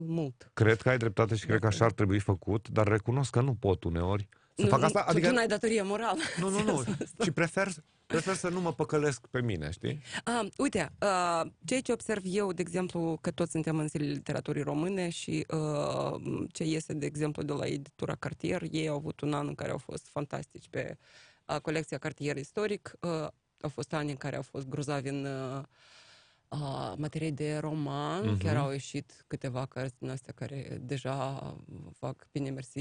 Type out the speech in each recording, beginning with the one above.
mult. Cred că ai dreptate și cred că așa ar trebui făcut, dar recunosc că nu pot uneori să fac asta. Adică... Tu n-ai datorie morală. Nu. Și prefer să nu mă păcălesc pe mine, știi? Uite, ceea ce observ eu, de exemplu, că toți suntem în zilele literaturii române și ce iese, de exemplu, de la editura Cartier, ei au avut un an în care au fost fantastici pe colecția Cartier istoric, au fost ani în care au fost grozavi în materie de roman, chiar au ieșit câteva cărți din astea care deja fac, bine mersi,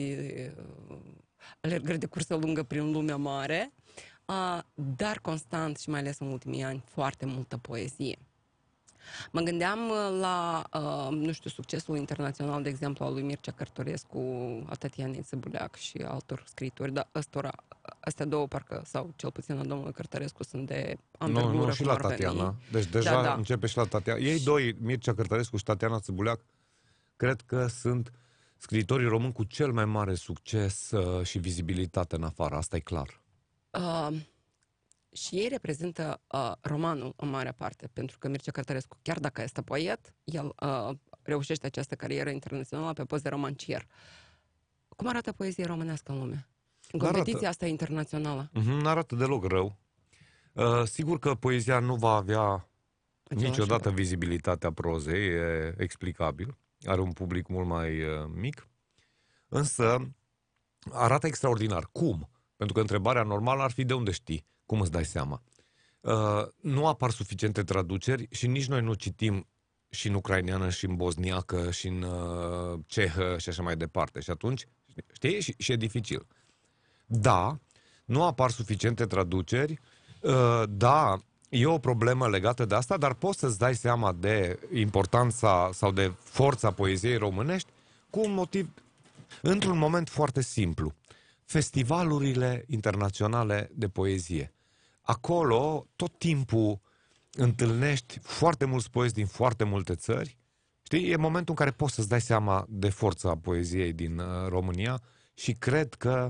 alergări de cursă lungă prin lumea mare, dar constant și mai ales în ultimii ani foarte multă poezie. Mă gândeam la, nu știu, succesul internațional, de exemplu, al lui Mircea Cărtorescu, a Tatianei Țăbuleac și altor scriitori, dar astea două, parcă, sau cel puțin la domnul Cărtărescu, sunt de anvergură. Nu, și la Tatiana. Deci deja începe și la Tatiana. Ei doi, Mircea Cărtărescu și Tatiana Țăbuleac, cred că sunt scriitorii români cu cel mai mare succes și vizibilitate în afară. Asta e clar. Și ei reprezintă romanul în mare parte, pentru că Mircea Cărtărescu, chiar dacă este poet, el reușește această carieră internațională pe post de romancier. Cum arată poezia românească în lume? În competiția asta internațională? N-arată deloc rău. Sigur că poezia nu va avea niciodată vizibilitatea prozei, e explicabil. Are un public mult mai mic. Însă arată extraordinar. Cum? Pentru că întrebarea normală ar fi de unde știi. Cum îți dai seama? Nu apar suficiente traduceri și nici noi nu citim și în ucraineană, și în bosniacă, și în cehă și așa mai departe. Și atunci, știi? Și e dificil. Da, nu apar suficiente traduceri, da, e o problemă legată de asta, dar poți să-ți dai seama de importanța sau de forța poeziei românești cu un motiv, într-un moment foarte simplu. Festivalurile internaționale de poezie. Acolo tot timpul întâlnești foarte mulți poeți din foarte multe țări. Știi? E momentul în care poți să-ți dai seama de forța poeziei din România și cred că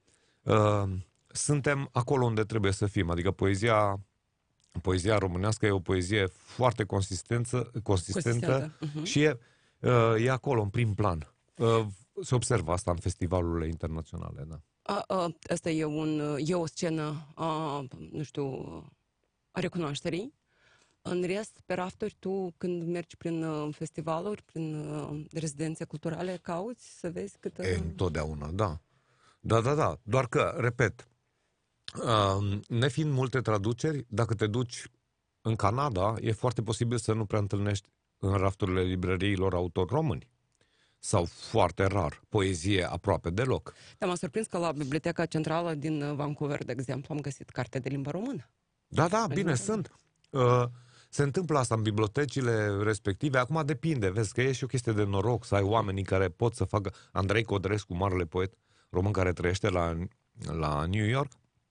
suntem acolo unde trebuie să fim. Adică poezia românească e o poezie foarte consistentă și e acolo, în prim plan. Se observă asta în festivalurile internaționale, da. Asta e o scenă, nu știu, a recunoașterii. În rest, pe rafturi, tu când mergi prin festivaluri, prin rezidențe culturale, cauți să vezi câtă... Întotdeauna, da. Da. Doar că, repet, nefiind multe traduceri, dacă te duci în Canada, e foarte posibil să nu prea întâlnești în rafturile librăriilor autori români. Sau foarte rar, poezie aproape deloc. Dar m-a surprins că la Biblioteca Centrală din Vancouver, de exemplu, am găsit carte de limbă română. Da, bine, sunt. Se întâmplă asta în bibliotecile respective. Acum depinde, vezi că e și o chestie de noroc să ai oamenii care pot să facă... Andrei Codrescu, marele poet român care trăiește la New York,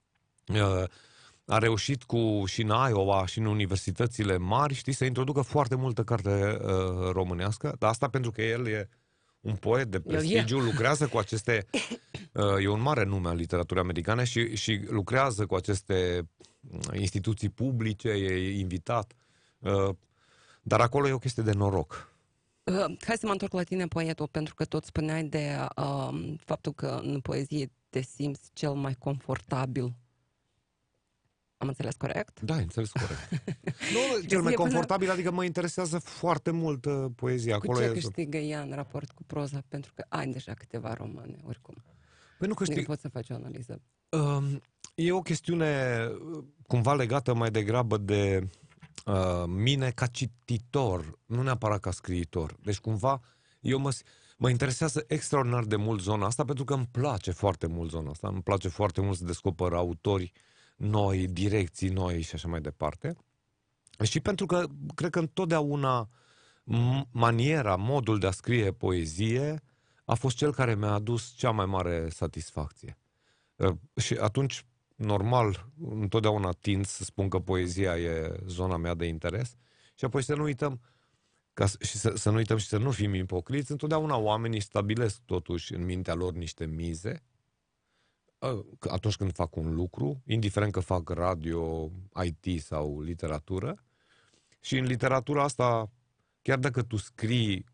a reușit și în Iowa și în universitățile mari, știi, să introducă foarte multă carte românească, dar asta pentru că el e un poet de prestigiu, lucrează cu aceste... E un mare nume al literaturii americane și lucrează cu aceste instituții publice, e invitat. Dar acolo e o chestie de noroc. Hai să mă întorc la tine, poetul, pentru că tot spuneai de faptul că în poezie te simți cel mai confortabil. Am înțeles corect? Da, înțeles corect. Nu, cel mai confortabil, adică mă interesează foarte mult poezia. Cu ce câștigă ea în raport cu proza? Pentru că ai deja câteva romane, oricum. Păi nu câștig... poți să faci o analiză. E o chestiune cumva legată mai degrabă de mine ca cititor, nu neapărat ca scriitor. Deci cumva eu mă interesează extraordinar de mult zona asta pentru că îmi place foarte mult zona asta. Îmi place foarte mult să descoper autori noi, direcții noi și așa mai departe. Și pentru că cred că întotdeauna modul de a scrie poezie a fost cel care mi-a adus cea mai mare satisfacție. Și atunci, normal, întotdeauna tind să spun că poezia e zona mea de interes și apoi să nu uităm să nu uităm și să nu fim ipocriți, întotdeauna oamenii stabilesc totuși în mintea lor niște mize atunci când fac un lucru, indiferent că fac radio, IT sau literatură. Și în literatura asta, chiar dacă tu scrii